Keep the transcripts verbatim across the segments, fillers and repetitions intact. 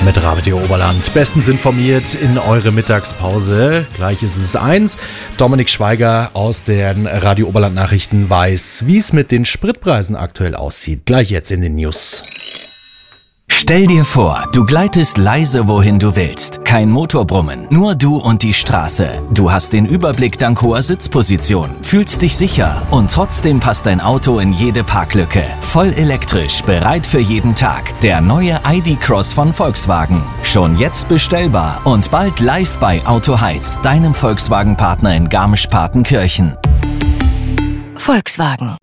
mit Radio Oberland. Bestens informiert in eure Mittagspause. Gleich ist es eins. Dominik Schweiger aus den Radio Oberland Nachrichten weiß, wie es mit den Spritpreisen aktuell aussieht. Gleich jetzt in den News. Stell dir vor, du gleitest leise, wohin du willst. Kein Motorbrummen, nur du und die Straße. Du hast den Überblick dank hoher Sitzposition, fühlst dich sicher und trotzdem passt dein Auto in jede Parklücke. Voll elektrisch, bereit für jeden Tag. Der neue I D Cross von Volkswagen. Schon jetzt bestellbar und bald live bei Auto Heiz, deinem Volkswagen-Partner in Garmisch-Partenkirchen. Volkswagen.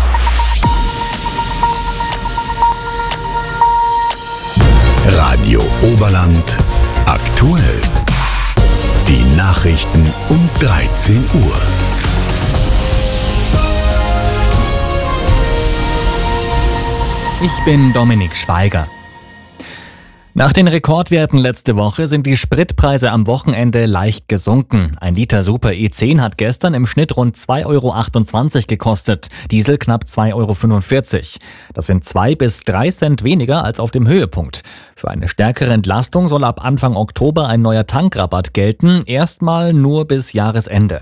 Radio Oberland aktuell. Die Nachrichten um dreizehn Uhr. Ich bin Dominik Schweiger. Nach den Rekordwerten letzte Woche sind die Spritpreise am Wochenende leicht gesunken. Ein Liter Super E zehn hat gestern im Schnitt rund zwei Euro achtundzwanzig gekostet, Diesel knapp zwei Euro fünfundvierzig. Das sind zwei bis drei Cent weniger als auf dem Höhepunkt. Für eine stärkere Entlastung soll ab Anfang Oktober ein neuer Tankrabatt gelten, erstmal nur bis Jahresende.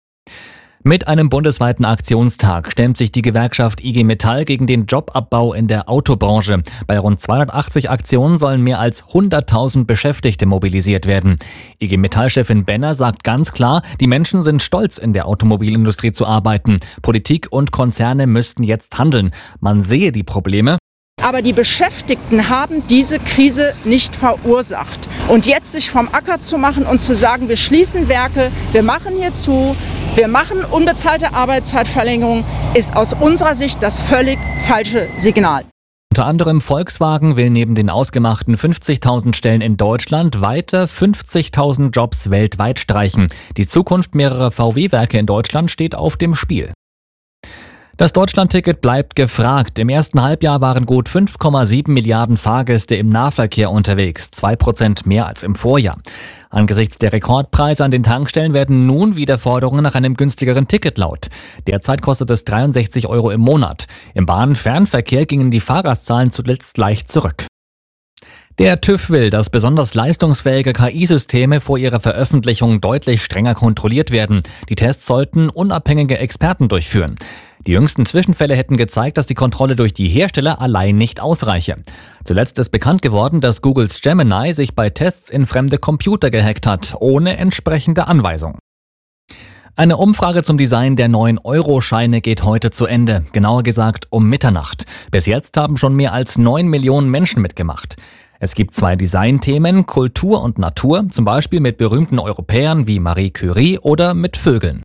Mit einem bundesweiten Aktionstag stemmt sich die Gewerkschaft I G Metall gegen den Jobabbau in der Autobranche. Bei rund zweihundertachtzig Aktionen sollen mehr als hunderttausend Beschäftigte mobilisiert werden. I G Metall-Chefin Benner sagt ganz klar, die Menschen sind stolz, in der Automobilindustrie zu arbeiten. Politik und Konzerne müssten jetzt handeln. Man sehe die Probleme. Aber die Beschäftigten haben diese Krise nicht verursacht. Und jetzt sich vom Acker zu machen und zu sagen, wir schließen Werke, wir machen hier zu, wir machen unbezahlte Arbeitszeitverlängerung, ist aus unserer Sicht das völlig falsche Signal. Unter anderem Volkswagen will neben den ausgemachten fünfzigtausend Stellen in Deutschland weiter fünfzigtausend Jobs weltweit streichen. Die Zukunft mehrerer V W-Werke in Deutschland steht auf dem Spiel. Das Deutschlandticket bleibt gefragt. Im ersten Halbjahr waren gut fünf Komma sieben Milliarden Fahrgäste im Nahverkehr unterwegs, zwei Prozent mehr als im Vorjahr. Angesichts der Rekordpreise an den Tankstellen werden nun wieder Forderungen nach einem günstigeren Ticket laut. Derzeit kostet es dreiundsechzig Euro im Monat. Im Bahn-Fernverkehr gingen die Fahrgastzahlen zuletzt leicht zurück. Der TÜV will, dass besonders leistungsfähige K I-Systeme vor ihrer Veröffentlichung deutlich strenger kontrolliert werden. Die Tests sollten unabhängige Experten durchführen. Die jüngsten Zwischenfälle hätten gezeigt, dass die Kontrolle durch die Hersteller allein nicht ausreiche. Zuletzt ist bekannt geworden, dass Googles Gemini sich bei Tests in fremde Computer gehackt hat, ohne entsprechende Anweisung. Eine Umfrage zum Design der neuen Euro-Scheine geht heute zu Ende, genauer gesagt um Mitternacht. Bis jetzt haben schon mehr als neun Millionen Menschen mitgemacht. Es gibt zwei Designthemen, Kultur und Natur, zum Beispiel mit berühmten Europäern wie Marie Curie oder mit Vögeln.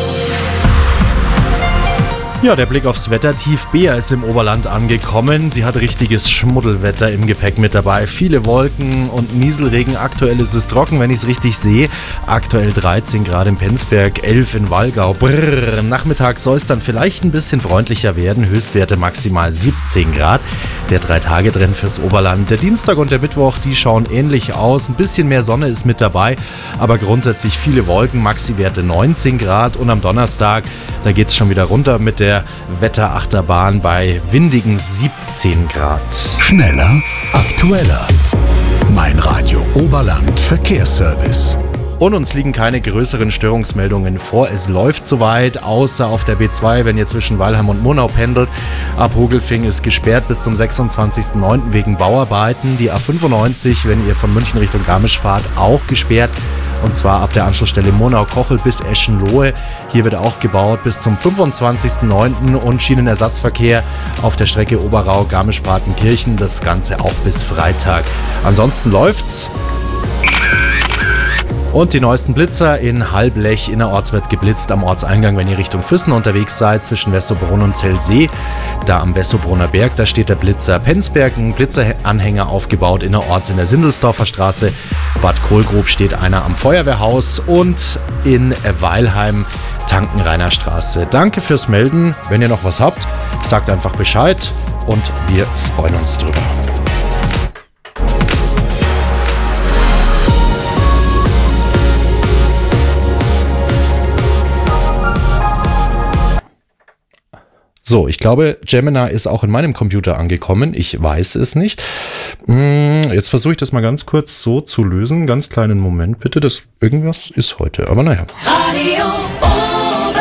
Ja, der Blick aufs Wetter. Tief Bea ist im Oberland angekommen. Sie hat richtiges Schmuddelwetter im Gepäck mit dabei. Viele Wolken und Nieselregen. Aktuell ist es trocken, wenn ich es richtig sehe. Aktuell dreizehn Grad in Penzberg, elf in Wallgau. Brrr. Nachmittag soll es dann vielleicht ein bisschen freundlicher werden. Höchstwerte maximal siebzehn Grad. Der Drei-Tage-Trend fürs Oberland. Der Dienstag und der Mittwoch, die schauen ähnlich aus. Ein bisschen mehr Sonne ist mit dabei, aber grundsätzlich viele Wolken. Maxi-Werte neunzehn Grad. Und am Donnerstag, da geht es schon wieder runter mit der Wetterachterbahn bei windigen siebzehn Grad. Schneller, aktueller. Mein Radio Oberland Verkehrsservice. Und uns liegen keine größeren Störungsmeldungen vor. Es läuft soweit, außer auf der B zwei, wenn ihr zwischen Weilheim und Murnau pendelt. Ab Hogelfing ist gesperrt bis zum sechsundzwanzigsten neunten wegen Bauarbeiten. Die A fünfundneunzig, wenn ihr von München Richtung Garmisch fahrt, auch gesperrt. Und zwar ab der Anschlussstelle Murnau-Kochel bis Eschenlohe. Hier wird auch gebaut bis zum fünfundzwanzigsten neunten und Schienenersatzverkehr auf der Strecke Oberau-Garmisch-Partenkirchen. Das Ganze auch bis Freitag. Ansonsten läuft's. Und die neuesten Blitzer in Halblech innerorts wird geblitzt am Ortseingang, wenn ihr Richtung Füssen unterwegs seid, zwischen Wessobrunn und Zellsee. Da am Wessobrunner Berg, da steht der Blitzer Penzberg, ein Blitzeranhänger aufgebaut innerorts in der Sindelsdorfer Straße. Bad Kohlgrub steht einer am Feuerwehrhaus und in Weilheim Tankenrainer Straße. Danke fürs Melden. Wenn ihr noch was habt, sagt einfach Bescheid und wir freuen uns drüber. So, ich glaube, Gemini ist auch in meinem Computer angekommen. Ich weiß es nicht. Hm, jetzt versuche ich das mal ganz kurz so zu lösen. Ganz kleinen Moment bitte, das irgendwas ist heute, aber naja. Radio Oberland.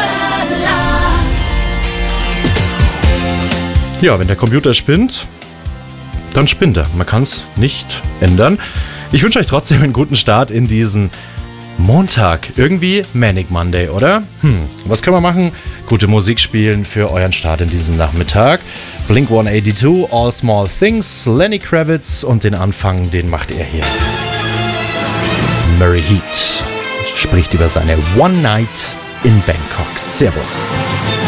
Ja, wenn der Computer spinnt, dann spinnt er. Man kann es nicht ändern. Ich wünsche euch trotzdem einen guten Start in diesen Montag. Irgendwie Manic Monday, oder? Hm, was können wir machen? Gute Musik spielen für euren Start in diesen Nachmittag. Blink hundertzweiundachtzig, All Small Things, Lenny Kravitz und den Anfang, den macht er hier. Murray Heat spricht über seine One Night in Bangkok. Servus.